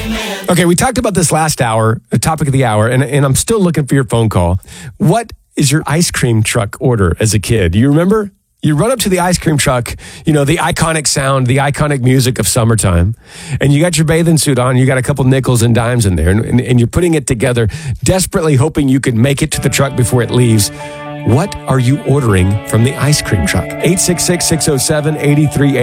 Okay, we talked about this last hour, the topic of the hour, and I'm still looking for your phone call. What is your ice cream truck order as a kid? Do you remember? You run up to the ice cream truck, you know, the iconic sound, the iconic music of summertime, and you got your bathing suit on, you got a couple nickels and dimes in there, and you're putting it together, desperately hoping you can make it to the truck before it leaves. What are you ordering from the ice cream truck? 866-607-8380.